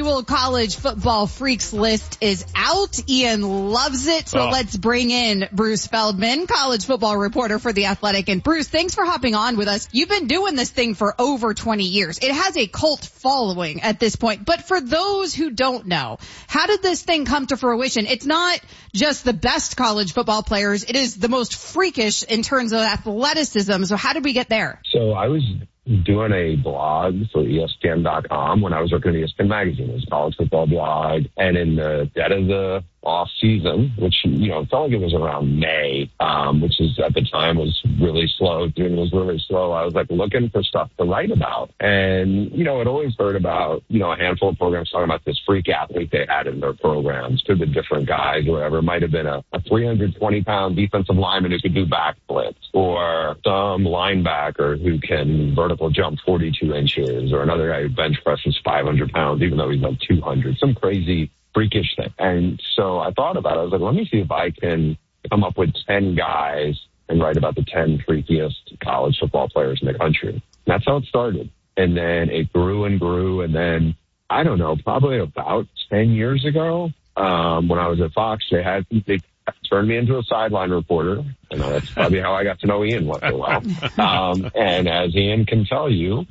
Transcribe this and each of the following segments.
annual college football freaks list is out. Ian loves it. So let's bring in Bruce Feldman, college football reporter for The Athletic. And Bruce, thanks for hopping on with us. You've been doing this thing for over 20 years. It has a cult following at this point. But for those who don't know, how did this thing come to fruition? It's not just the best college football players. It is the most freakish in terms of athleticism. So how did we get there? So I was doing a blog for ESPN.com when I was working at ESPN Magazine. It was a college football blog. And in the dead of the off season, which, it felt like it was around May, which is at the time was really slow. June was really slow. I was looking for stuff to write about. And, I'd always heard about, a handful of programs talking about this freak athlete they had in their programs. Could have been different guys or whatever. It might have been a 320-pound defensive lineman who could do backflips, or some linebacker who can vertical jump 42 inches, or another guy who bench presses 500 pounds, even though he's 200. Some crazy freakish thing. And so I thought about it. I was let me see if I can come up with 10 guys and write about the 10 freakiest college football players in the country. And that's how it started. And then it grew and grew. And then, I don't know, probably about 10 years ago, when I was at Fox, they turned me into a sideline reporter. And that's probably how I got to know Ian once in a while. And as Ian can tell you,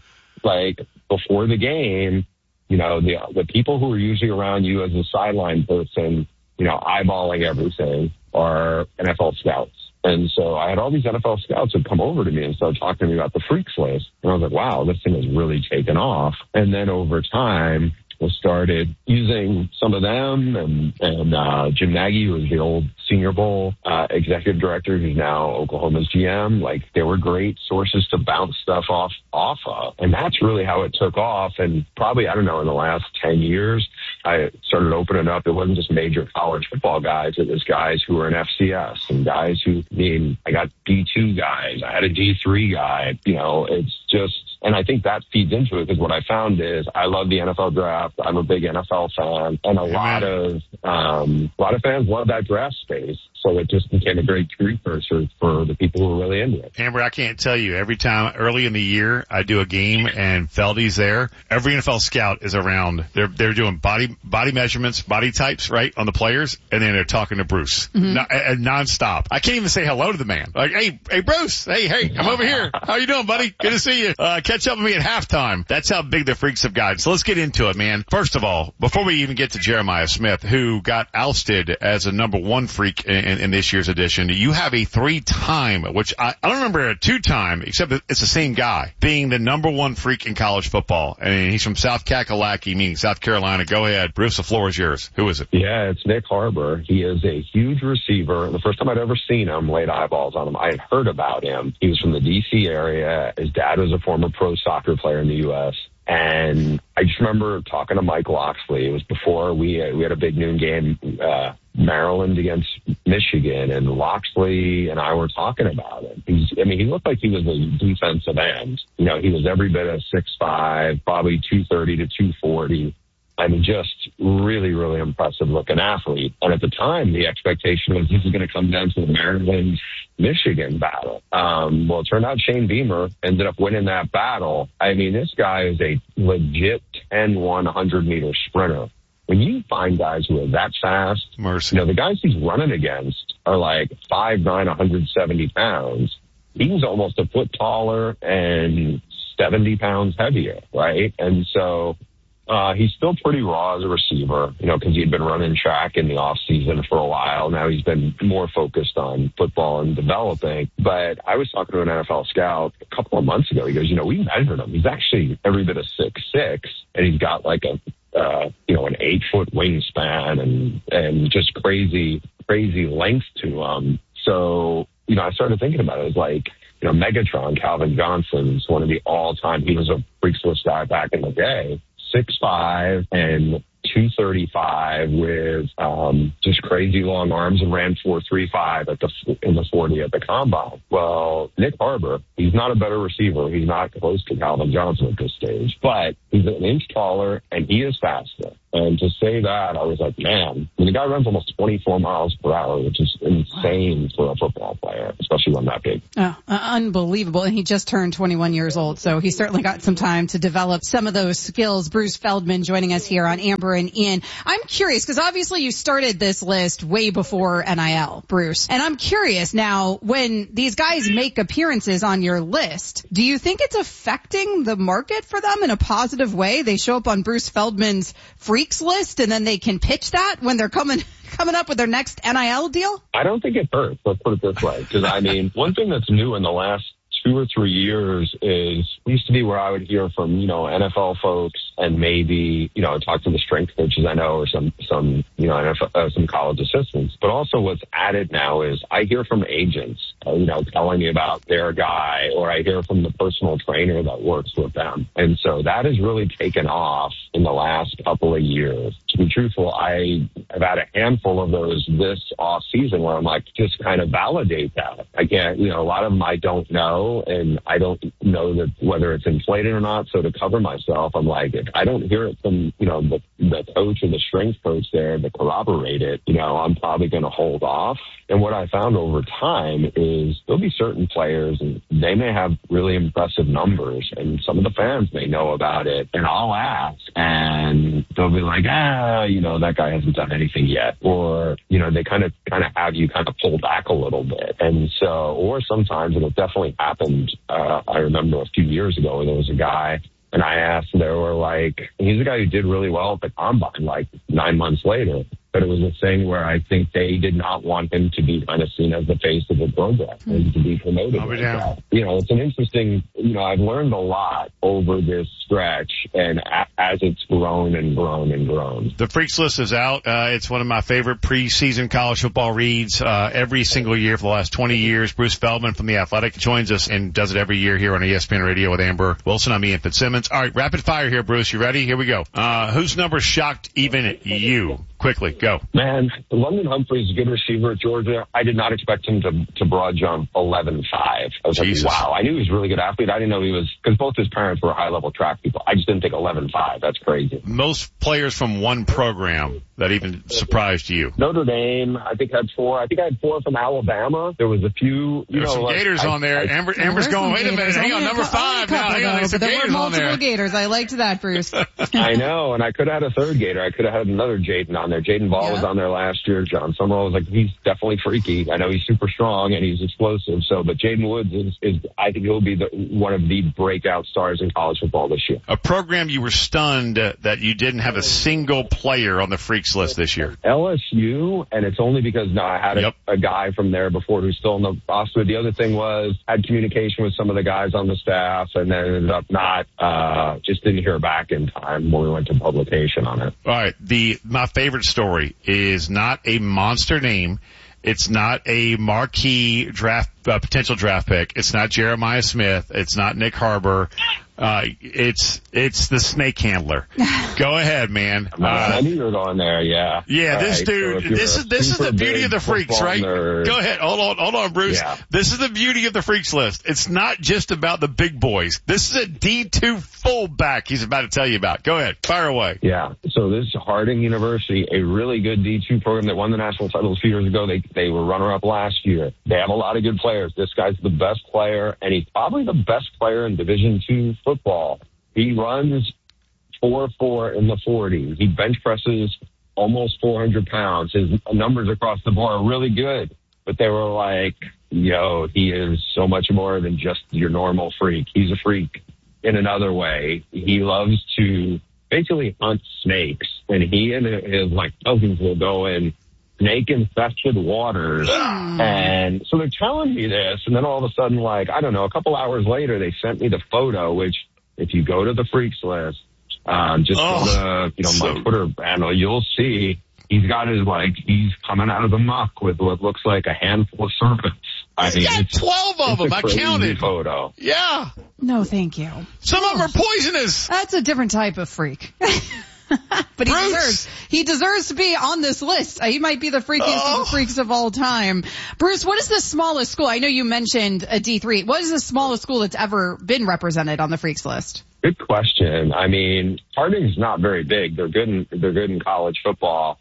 before the game, the people who are usually around you as a sideline person, eyeballing everything are NFL scouts. And so I had all these NFL scouts who come over to me and start talking to me about the freaks list. And I was wow, this thing has really taken off. And then over time, we started using some of them, and Jim Nagy, who was the old Senior Bowl executive director, who's now Oklahoma's GM. They were great sources to bounce stuff off of. And that's really how it took off. And probably, I don't know, in the last 10 years, I started opening up. It wasn't just major college football guys. It was guys who were in FCS and guys who, I got D2 guys. I had a D3 guy. It's just, and I think that feeds into it, because what I found is I love the NFL draft. I'm a big NFL fan, and a lot of fans love that draft space. So it just became a great precursor for the people who are really into it. Amber, I can't tell you, every time early in the year I do a game and Feldy's there, every NFL scout is around. They're doing body measurements, body types, right, on the players, and then they're talking to Bruce nonstop. I can't even say hello to the man. Hey, Bruce, hey, I'm over here. How you doing, buddy? Good to see you. Catch up with me at halftime. That's how big the freaks have gotten. So let's get into it, man. First of all, before we even get to Jeremiah Smith, who got ousted as a number one freak in this year's edition, you have a 3-time, which I don't remember a 2-time, except that it's the same guy, being the number one freak in college football. And he's from South Kakalaki, meaning South Carolina. Go ahead, Bruce, the floor is yours. Who is it? Yeah, it's Nick Harbor. He is a huge receiver. The first time I'd ever seen him, laid eyeballs on him, I had heard about him. He was from the D.C. area. His dad was a former pro soccer player in the U.S., and I just remember talking to Mike Loxley. It was before we had a big noon game, Maryland against Michigan, and Loxley and I were talking about it. He looked like he was a defensive end. He was every bit of 6'5", probably 230 to 240. Just really, really impressive looking athlete. And at the time, the expectation was this was going to come down to the Maryland-Michigan battle. Well, it turned out Shane Beamer ended up winning that battle. this guy is a legit 10-1 100-meter sprinter. When you find guys who are that fast, Mercy. The guys he's running against are 5'9", 170 pounds. He's almost a foot taller and 70 pounds heavier, right? And so he's still pretty raw as a receiver, because he'd been running track in the off season for a while. Now he's been more focused on football and developing. But I was talking to an NFL scout a couple of months ago. He goes, we measured him. He's actually every bit of 6'6", and he's got an 8-foot wingspan and just crazy length to him. So, I started thinking about it. It was Megatron, Calvin Johnson's one of the all-time, he was a freaks list guy back in the day, 6'5" and 235 with just crazy long arms and ran 4.35 in the 40 at the combine. Well, Nick Harbor, he's not a better receiver. He's not close to Calvin Johnson at this stage, but he's an inch taller and he is faster. And to say that, I was like, man, the guy runs almost 24 miles per hour, which is insane for a football player, especially one that big. Oh, unbelievable. And he just turned 21 years old, so he certainly got some time to develop some of those skills. Bruce Feldman joining us here on Amber and Ian. I'm curious, because obviously you started this list way before NIL, Bruce. And I'm curious now, when these guys make appearances on your list, do you think it's affecting the market for them in a positive way? They show up on Bruce Feldman's Freaks list, and then they can pitch that when they're coming up with their next NIL deal? I don't think it hurts. Let's put it this way. Because, I mean, one thing that's new in the last 2 or 3 years is used to be where I would hear from, NFL folks and maybe, talk to the strength coaches I know or some NFL, some college assistants. But also what's added now is I hear from agents, telling me about their guy, or I hear from the personal trainer that works with them. And so that has really taken off in the last couple of years. To be truthful, I have had a handful of those this off season where I'm like, just kind of validate that. I can't, a lot of them I don't know, and I don't know that whether it's inflated or not. So to cover myself, I'm like, if I don't hear it from, the coach or the strength coach there to corroborate it, I'm probably going to hold off. And what I found over time is there'll be certain players and they may have really impressive numbers and some of the fans may know about it. And I'll ask and they'll be like, that guy hasn't done anything yet. Or, they kind of have you kind of pull back a little bit. And so, or sometimes, and it definitely happened, I remember a few years ago, there was a guy and I asked, they were like, he's a guy who did really well at the combine, like 9 months later. But it was a thing where I think they did not want him to be kind of seen as the face of the program and to be promoted like that. It's an interesting, I've learned a lot over this stretch and as it's grown and grown and grown. The Freaks list is out. It's one of my favorite preseason college football reads every single year for the last 20 years. Bruce Feldman from The Athletic joins us and does it every year here on ESPN Radio with Amber Wilson. I'm Ian Fitzsimmons. All right, rapid fire here, Bruce. You ready? Here we go. Whose number shocked even you? Quickly, go. Man, London Humphrey's a good receiver at Georgia. I did not expect him to broad jump 11.5. I was Jesus. Like, wow. I knew he was a really good athlete. I didn't know he was, because both his parents were high-level track people. I just didn't think 11.5. That's crazy. Most players from one program that even surprised you. Notre Dame, I think had 4. I think I had 4 from Alabama. There was a few, There's some Gators on there. Amber's going, wait a minute, hang on, number 5 now. Hang on, there's some Gators on there. Multiple Gators. I liked that, Bruce. I know, and I could have had a third Gator. I could have had another Jaden on there. Jaden Ball was on there last year. John Summerall was like, he's definitely freaky. I know he's super strong and he's explosive. So, but Jaden Woods is I think he'll be one of the breakout stars in college football this year. A program you were stunned that you didn't have a single player on the Freaks list this year. LSU, and it's only because I had a guy from there before who's still in the roster. The other thing was had communication with some of the guys on the staff and then ended up just didn't hear back in time when we went to publication on it. All right. My favorite story is not a monster name. It's not a marquee potential draft pick. It's not Jeremiah Smith. It's not Nick Harbor. It's the snake handler. Go ahead, man. I knew you were going there. Yeah. Yeah. This dude. So this is the beauty of the Freaks, right? Nerd. Go ahead. Hold on, Bruce. Yeah. This is the beauty of the Freaks list. It's not just about the big boys. This is a D2 fullback he's about to tell you about. Go ahead. Fire away. Yeah. So this is Harding University, a really good D2 program that won the national title a few years ago. They were runner-up last year. They have a lot of good players. This guy's the best player, and he's probably the best player in Division II football. He runs 4.4 in the 40. He bench presses almost 400 pounds. His numbers across the board are really good. But they were like, he is so much more than just your normal freak. He's a freak in another way. He loves to basically hunt snakes. And he and his cousins will go in snake-infested waters. And so they're telling me this, and then all of a sudden, a couple hours later, they sent me the photo, which if you go to the Freaks list, go to, my Twitter handle, you'll see he's got he's coming out of the muck with what looks like a handful of serpents. He's got 12 of them. I counted. Photo. Yeah. No, thank you. Some of them are poisonous. That's a different type of freak. But he deserves to be on this list. He might be the freakiest of the freaks of all time. Bruce, what is the smallest school? I know you mentioned a D3. What is the smallest school that's ever been represented on the freaks list? Good question. I mean, Harding's not very big. They're good in college football.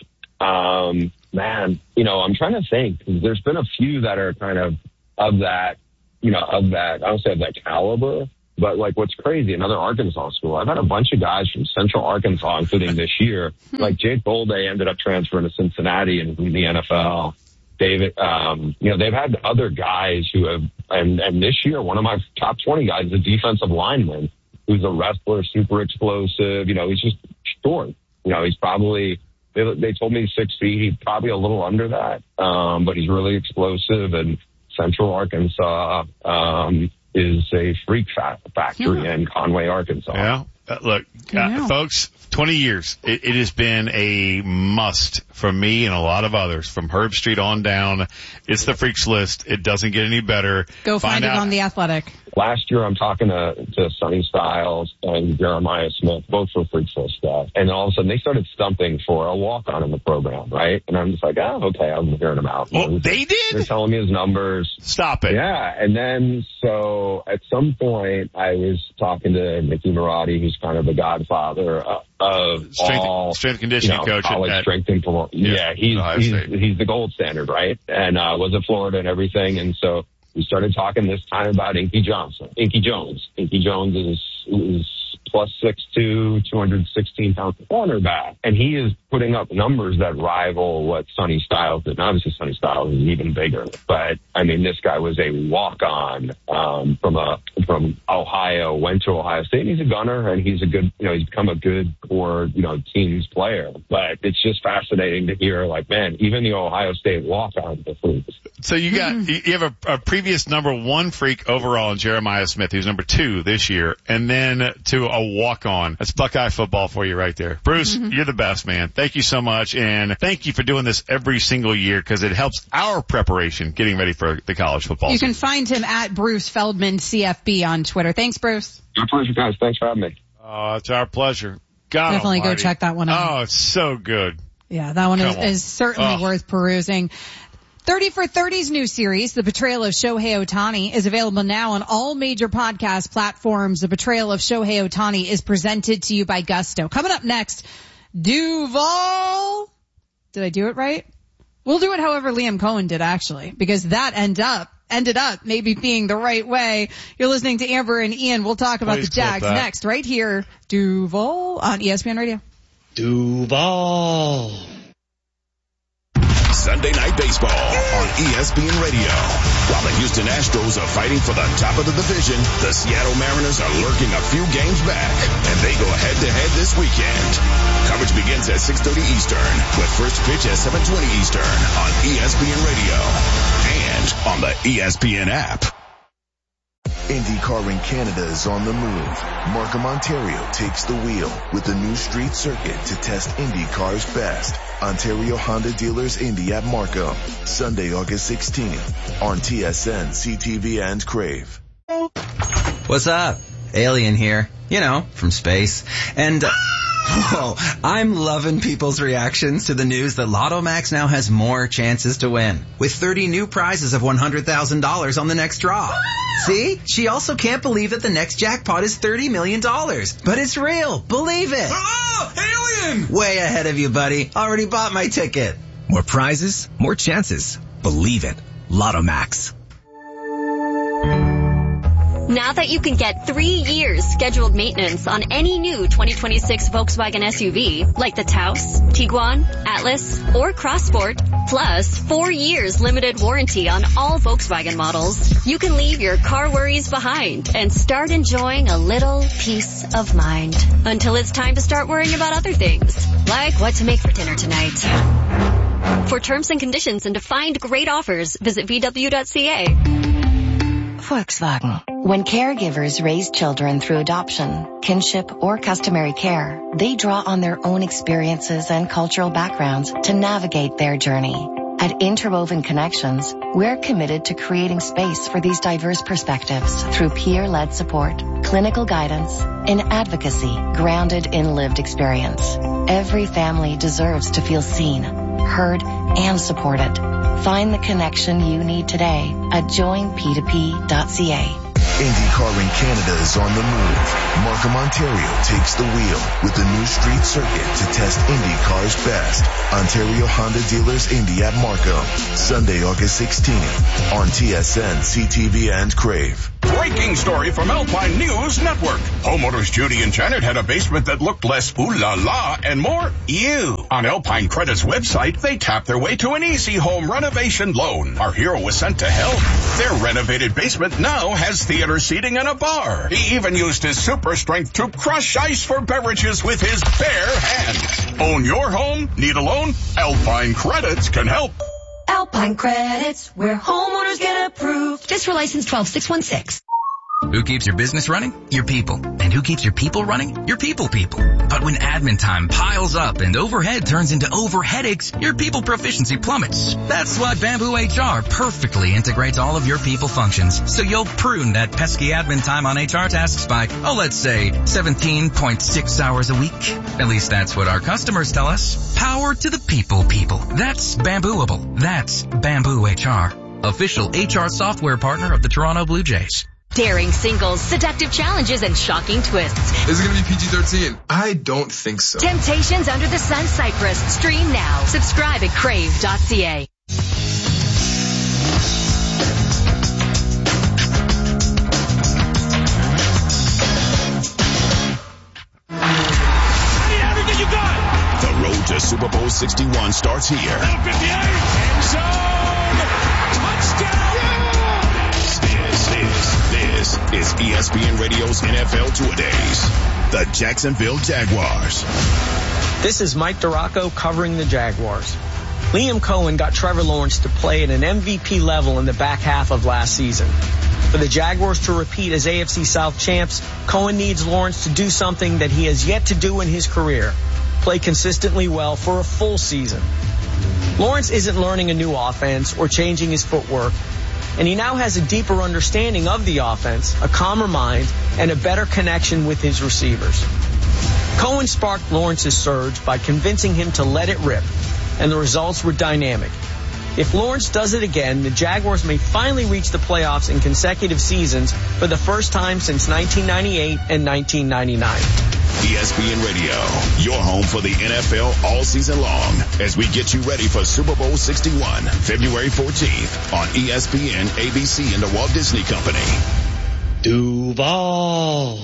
Man, you know, I'm trying to think. There's been a few that are kind of that, I don't say of that caliber. But like what's crazy, another Arkansas school. I've had a bunch of guys from Central Arkansas, including this year. Like Jake Bolday ended up transferring to Cincinnati in the NFL. David, they've had other guys who have, and this year, one of my top 20 guys is a defensive lineman who's a wrestler, super explosive. You know, he's just short. You know, he's probably, they told me he's 6 feet. He's probably a little under that. But he's really explosive, and Central Arkansas, is a freak factory in Conway, Arkansas. Yeah. Look, folks, 20 years. It has been a must for me and a lot of others from Herb Street on down. It's the Freaks List. It doesn't get any better. Go find it on The Athletic. Last year, I'm talking to Sonny Styles and Jeremiah Smith, both for Freaks List stuff. And all of a sudden, they started stumping for a walk-on in the program, right? And I'm just like, okay, I'm hearing them out. Well, they did? They're telling me his numbers. Stop it. Yeah. And then, so at some point, I was talking to Mickey Marotti, who's kind of the godfather of strength and conditioning coach. College strength and performance. Yeah, he's the gold standard, right? And was at Florida and everything. And so we started talking this time about Inky Jones. Inky Jones is plus 6'2", 216-pound cornerback. And he is putting up numbers that rival what Sonny Styles did. And obviously, Sonny Styles is even bigger. But, I mean, this guy was a walk-on from Ohio, went to Ohio State. And he's a gunner, and he's a good, he's become a good core, team's player. But it's just fascinating to hear, like, man, even the Ohio State walk-on. So you have a previous number 1 freak overall in Jeremiah Smith, who's number 2 this year, and then to a walk-on. That's Buckeye football for you right there. Bruce, you're the best, man. Thank you so much, and thank you for doing this every single year because it helps our preparation getting ready for the college football season. You can find him at Bruce Feldman CFB on Twitter. Thanks, Bruce. My pleasure, guys. Thanks for having me. It's our pleasure. God Definitely almighty. Go check that one out. Oh, it's so good. Yeah, that one is certainly worth perusing. 30 for 30's new series, The Betrayal of Shohei Ohtani, is available now on all major podcast platforms. The Betrayal of Shohei Ohtani is presented to you by Gusto. Coming up next, Duval. Did I do it right? We'll do it however Liam Cohen did, actually, because that ended up maybe being the right way. You're listening to Amber and Ian. We'll talk about the Jags next, right here. Duval on ESPN Radio. Duval. Sunday Night Baseball on ESPN Radio. While the Houston Astros are fighting for the top of the division, the Seattle Mariners are lurking a few games back, and they go head-to-head this weekend. Coverage begins at 6:30 Eastern, with first pitch at 7:20 Eastern on ESPN Radio and on the ESPN app. IndyCar in Canada is on the move. Markham, Ontario takes the wheel with the new street circuit to test IndyCar's best. Ontario Honda Dealers Indy at Markham, Sunday, August 16th on TSN, CTV, and Crave. What's up? Alien here. From space. And, I'm loving people's reactions to the news that Lotto Max now has more chances to win, with 30 new prizes of $100,000 on the next draw. See? She also can't believe that the next jackpot is $30 million. But it's real. Believe it. Oh, alien! Way ahead of you, buddy. Already bought my ticket. More prizes, more chances. Believe it. Lotto Max. Now that you can get 3 years scheduled maintenance on any new 2026 Volkswagen SUV, like the Taos, Tiguan, Atlas, or Crossport, plus 4 years limited warranty on all Volkswagen models, you can leave your car worries behind and start enjoying a little peace of mind. Until it's time to start worrying about other things, like what to make for dinner tonight. For terms and conditions and to find great offers, visit VW.ca. Volkswagen. When caregivers raise children through adoption, kinship, or customary care, they draw on their own experiences and cultural backgrounds to navigate their journey. At Interwoven Connections, we're committed to creating space for these diverse perspectives through peer-led support, clinical guidance, and advocacy grounded in lived experience. Every family deserves to feel seen, heard, and supported. Find the connection you need today at joinp2p.ca. IndyCar in Canada is on the move. Markham, Ontario takes the wheel with the new street circuit to test IndyCar's best. Ontario Honda Dealers Indy at Markham, Sunday, August 16th on TSN, CTV, and Crave. Breaking story from Alpine News Network. Homeowners Judy and Janet had a basement that looked less ooh la la and more ew. On Alpine Credit's website, they tapped their way to an easy home renovation loan. Our hero was sent to help. Their renovated basement now has theater seating and a bar. He even used his super strength to crush ice for beverages with his bare hands. Own your home? Need a loan? Alpine Credits can help. Alpine Credits, where homeowners get approved. Just for license 12616. Who keeps your business running? Your people. And who keeps your people running? Your people. But when admin time piles up and overhead turns into overheadaches, your people proficiency plummets. That's why Bamboo HR perfectly integrates all of your people functions. So you'll prune that pesky admin time on HR tasks by, let's say 17.6 hours a week. At least that's what our customers tell us. Power to the people. That's Bambooable. That's Bamboo HR. Official HR software partner of the Toronto Blue Jays. Daring singles, seductive challenges, and shocking twists. Is it going to be PG-13? I don't think so. Temptations Under the Sun Cyprus. Stream now. Subscribe at crave.ca. Everything you got. The road to Super Bowl 61 starts here. 58, end zone, touchdown. This is ESPN Radio's NFL Two-A-Days. The Jacksonville Jaguars. This is Mike Duraco covering the Jaguars. Liam Cohen got Trevor Lawrence to play at an MVP level in the back half of last season. For the Jaguars to repeat as AFC South champs, Cohen needs Lawrence to do something that he has yet to do in his career. Play consistently well for a full season. Lawrence isn't learning a new offense or changing his footwork, and he now has a deeper understanding of the offense, a calmer mind, and a better connection with his receivers. Cohen sparked Lawrence's surge by convincing him to let it rip, and the results were dynamic. If Lawrence does it again, the Jaguars may finally reach the playoffs in consecutive seasons for the first time since 1998 and 1999. ESPN Radio, your home for the NFL all season long, as we get you ready for Super Bowl 61, February 14th on ESPN, ABC, and the Walt Disney Company. Duval.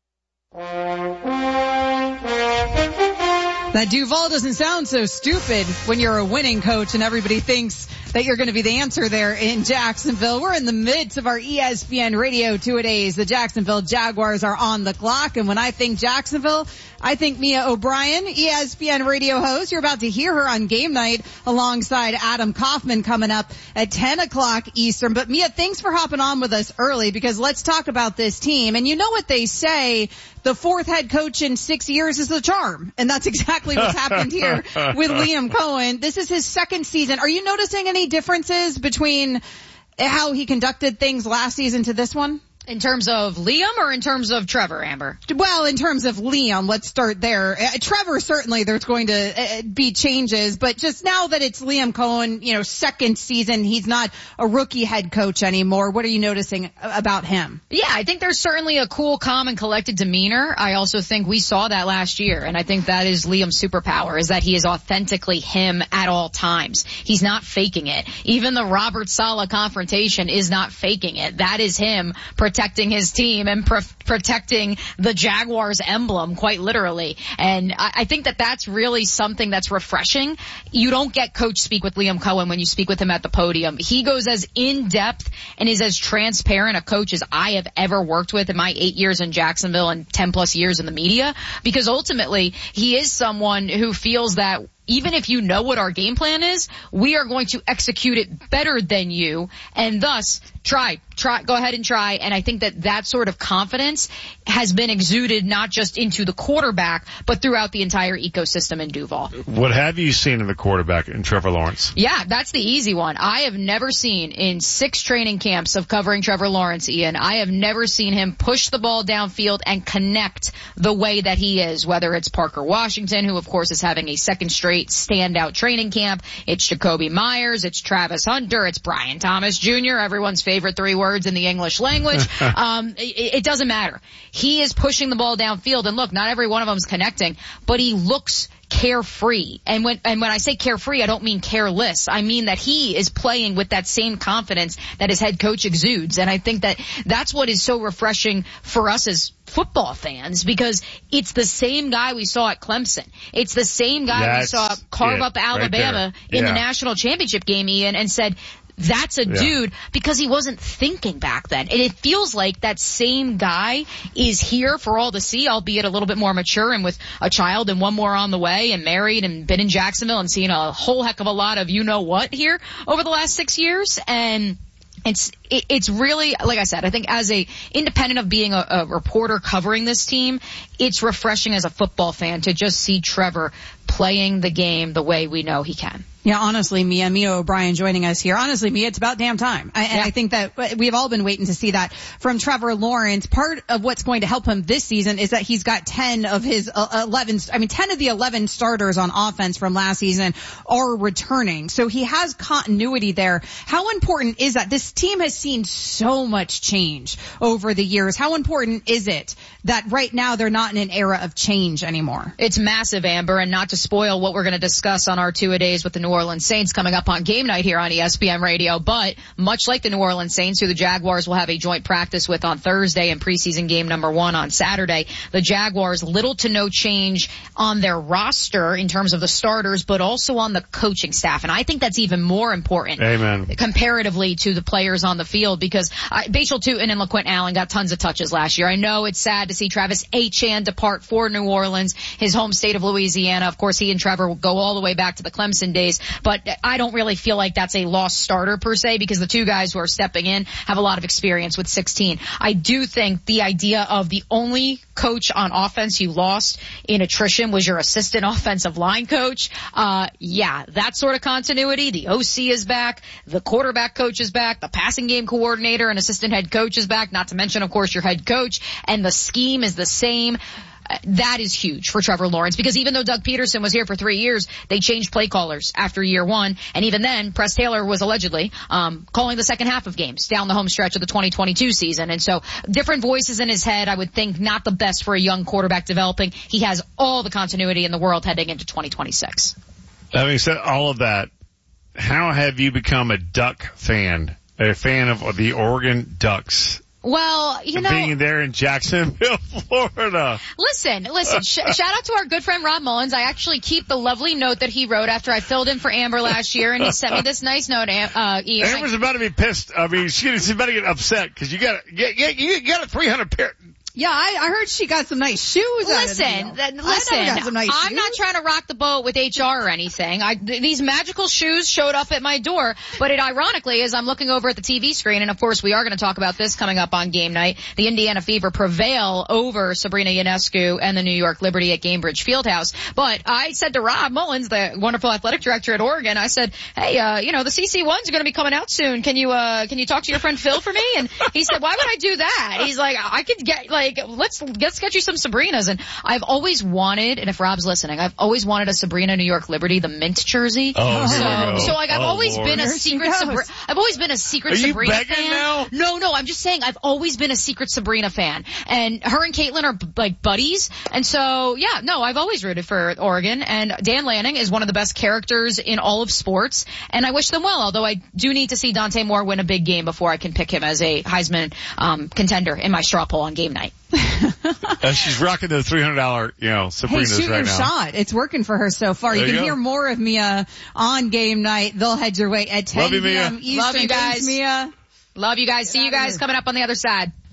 That Duval doesn't sound so stupid when you're a winning coach and everybody thinks that you're going to be the answer there in Jacksonville. We're in the midst of our ESPN Radio Two-A-Days. The Jacksonville Jaguars are on the clock. And when I think Jacksonville, I think Mia O'Brien, ESPN Radio host. You're about to hear her on Game Night alongside Adam Kaufman coming up at 10 o'clock Eastern. But Mia, thanks for hopping on with us early because let's talk about this team. And you know what they say, the fourth head coach in 6 years is the charm. And that's exactly what's happened here with Liam Cohen. This is his second season. Are you noticing any differences between how he conducted things last season to this one? In terms of Liam or in terms of Trevor, Amber? Well, in terms of Liam, let's start there. Trevor, certainly there's going to be changes, but just now that it's Liam Cohen, second season, he's not a rookie head coach anymore. What are you noticing about him? Yeah, I think there's certainly a cool, calm, and collected demeanor. I also think we saw that last year, and I think that is Liam's superpower, is that he is authentically him at all times. He's not faking it. Even the Robert Saleh confrontation is not faking it. That is him protecting his team and protecting the Jaguars emblem, quite literally. And I think that that's really something that's refreshing. You don't get coach speak with Liam Cohen when you speak with him at the podium. He goes as in-depth and is as transparent a coach as I have ever worked with in my 8 years in Jacksonville and 10 plus years in the media, because ultimately he is someone who feels that even if you know what our game plan is, we are going to execute it better than you, and thus go ahead and try. And I think that sort of confidence has been exuded not just into the quarterback, but throughout the entire ecosystem in Duval. What have you seen in the quarterback in Trevor Lawrence? Yeah, that's the easy one. I have never seen in 6 training camps of covering Trevor Lawrence, Ian, I have never seen him push the ball downfield and connect the way that he is, whether it's Parker Washington, who of course is having a second straight standout training camp. It's Jacoby Myers. It's Travis Hunter. It's Brian Thomas Jr., everyone's favorite 3 words in the English language. It doesn't matter. He is pushing the ball downfield, and look, not every one of them is connecting, but he looks carefree. And when I say carefree, I don't mean careless. I mean that he is playing with that same confidence that his head coach exudes. And I think that's what is so refreshing for us as football fans, because it's the same guy we saw at Clemson. It's the same guy we saw carve up Alabama in the national championship game, Ian, and said, that's a dude, because he wasn't thinking back then. And it feels like that same guy is here for all to see, albeit a little bit more mature and with a child and one more on the way and married and been in Jacksonville and seen a whole heck of a lot of you-know-what here over the last 6 years. And it's really, like I said, I think as independent of being a reporter covering this team, it's refreshing as a football fan to just see Trevor playing the game the way we know he can. Yeah, honestly, Mia O'Brien joining us here. Honestly, Mia, it's about damn time. And I think that we've all been waiting to see that from Trevor Lawrence. Part of what's going to help him this season is that he's got 10 of the 11 starters on offense from last season are returning. So he has continuity there. How important is that? This team has seen so much change over the years. How important is it that right now they're not in an era of change anymore? It's massive, Amber, and not to spoil what we're going to discuss on our 2-a-days with the New Orleans Saints coming up on game night here on ESPN Radio. But much like the New Orleans Saints, who the Jaguars will have a joint practice with on Thursday and preseason game number 1 on Saturday, the Jaguars, little to no change on their roster in terms of the starters, but also on the coaching staff. And I think that's even more important. Amen. Comparatively to the players on the field, because Bachel Tutin and LaQuint Allen got tons of touches last year. I know it's sad to see Travis Etienne depart for New Orleans, his home state of Louisiana. Of course, he and Trevor will go all the way back to the Clemson days. But I don't really feel like that's a lost starter per se, because the 2 guys who are stepping in have a lot of experience with 16. I do think the idea of the only coach on offense you lost in attrition was your assistant offensive line coach. That sort of continuity. The OC is back. The quarterback coach is back. The passing game coordinator and assistant head coach is back. Not to mention, of course, your head coach. And the scheme is the same. That is huge for Trevor Lawrence, because even though Doug Peterson was here for 3 years, they changed play callers after year 1. And even then, Press Taylor was allegedly calling the second half of games down the home stretch of the 2022 season. And so different voices in his head, I would think not the best for a young quarterback developing. He has all the continuity in the world heading into 2026. Having said all of that, how have you become a Duck fan, a fan of the Oregon Ducks? Well, being there in Jacksonville, Florida. Listen, shout out to our good friend Rob Mullins. I actually keep the lovely note that he wrote after I filled in for Amber last year, and he sent me this nice note, Ian. Amber's about to be pissed. I mean, she's about to get upset because you got a 300 pair. Yeah, I heard she got some nice shoes. Listen, I'm not trying to rock the boat with HR or anything. These magical shoes showed up at my door, but it ironically is I'm looking over at the TV screen, and of course we are going to talk about this coming up on game night. The Indiana Fever prevail over Sabrina Ionescu and the New York Liberty at Gainbridge Fieldhouse. But I said to Rob Mullins, the wonderful athletic director at Oregon, I said, hey, the CC1s are going to be coming out soon. Can you talk to your friend Phil for me? And he said, why would I do that? He's like, I could get let's get you some Sabrinas. And I've always wanted, and if Rob's listening, I've always wanted a Sabrina New York Liberty, the mint jersey. I've always been a secret Sabrina fan. Now? No, I'm just saying I've always been a secret Sabrina fan. And her and Caitlin are like buddies. And so, I've always rooted for Oregon. And Dan Lanning is one of the best characters in all of sports. And I wish them well, although I do need to see Dante Moore win a big game before I can pick him as a Heisman contender in my straw poll on game night. She's rocking the $300, Sabrinas hey, shoot right your now. Shot. It's working for her so far. You can hear more of Mia on game night. They'll head your way at 10 p.m. Eastern. Love you guys. Thanks, Mia. Love you guys. See you guys coming up on the other side.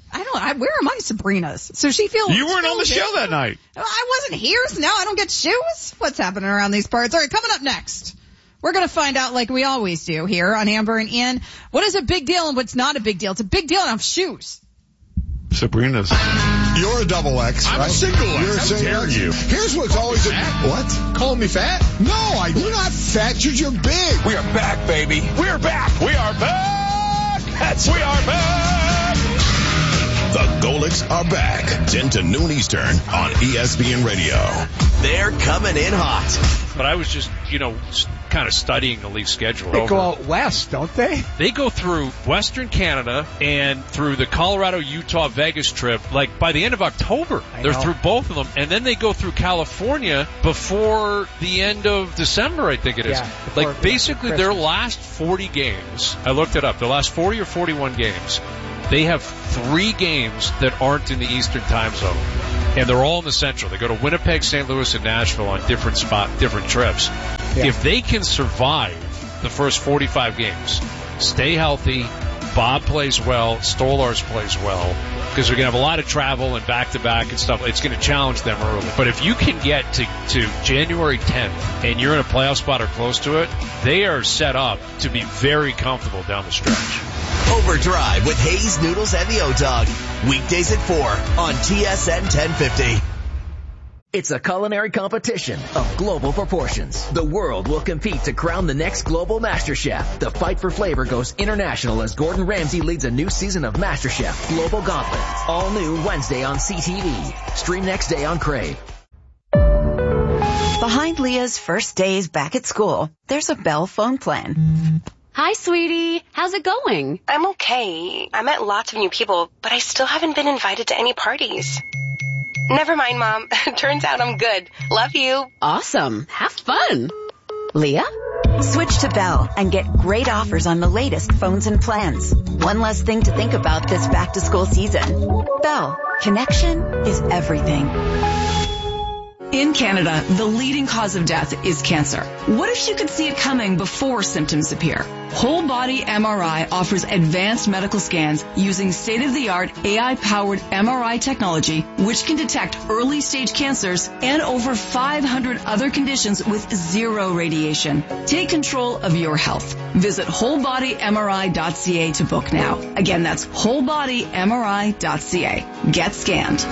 Where are my Sabrinas? So she feels. You weren't on the show that night. I wasn't here, so now I don't get shoes? What's happening around these parts? All right, coming up next, we're going to find out like we always do here on Amber and Ian. What is a big deal and what's not a big deal? It's a big deal to have shoes. Sabrina's. You're a double X, right? I'm a single X. You're a single How dare X. you? Here's what's always What? Calling me fat? No, you're not fat. You're big. We are back, baby. We're back. We are back. We are back. The Golics are back. 10 to noon Eastern on ESPN Radio. They're coming in hot. But I was just, kind of studying the Leafs schedule. They go out west, don't they? They go through Western Canada and through the Colorado, Utah, Vegas trip. Like by the end of October, they're through both of them. And then they go through California before the end of December, I think it is. Yeah, basically their last 40 games, I looked it up, their last 40 or 41 games, they have 3 games that aren't in the Eastern time zone. And they're all in the Central. They go to Winnipeg, St. Louis, and Nashville on different trips. Yeah. If they can survive the first 45 games, stay healthy, Bob plays well, Stolarz plays well, because they're going to have a lot of travel and back-to-back and stuff. It's going to challenge them early. But if you can get to January 10th and you're in a playoff spot or close to it, they are set up to be very comfortable down the stretch. Overdrive with Hayes, Noodles, and the O-Dog. Weekdays at 4 on TSN 1050. It's a culinary competition of global proportions. The world will compete to crown the next global MasterChef. The fight for flavor goes international as Gordon Ramsay leads a new season of MasterChef Global Gauntlet. All new Wednesday on CTV. Stream next day on Crave. Behind Leah's first days back at school, there's a Bell phone plan. Hi, sweetie. How's it going? I'm okay. I met lots of new people, but I still haven't been invited to any parties. Never mind, Mom. Turns out I'm good. Love you. Awesome. Have fun. Leah? Switch to Bell and get great offers on the latest phones and plans. One less thing to think about this back-to-school season. Bell. Connection is everything. In Canada, the leading cause of death is cancer. What if you could see it coming before symptoms appear? Whole Body MRI offers advanced medical scans using state-of-the-art AI-powered MRI technology, which can detect early-stage cancers and over 500 other conditions with zero radiation. Take control of your health. Visit wholebodymri.ca to book now. Again, that's wholebodymri.ca. Get scanned.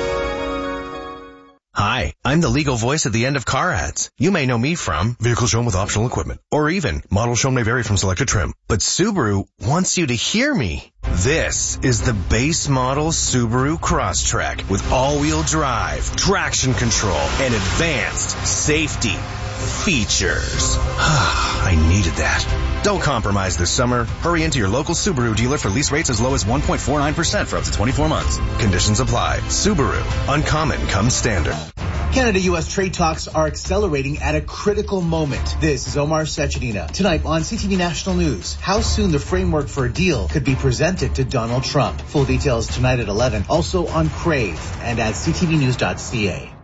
Hi, I'm the legal voice at the end of car ads. You may know me from vehicle shown with optional equipment, or even model shown may vary from selected trim. But Subaru wants you to hear me. This is the base model Subaru Crosstrek with all-wheel drive, traction control, and advanced safety features. I needed that. Don't compromise this summer. Hurry into your local Subaru dealer for lease rates as low as 1.49% for up to 24 months. Conditions apply. Subaru. Uncommon comes standard. Canada-U.S. trade talks are accelerating at a critical moment. This is Omar Sechedina. Tonight on CTV National News, how soon the framework for a deal could be presented to Donald Trump. Full details tonight at 11. Also on Crave and at ctvnews.ca.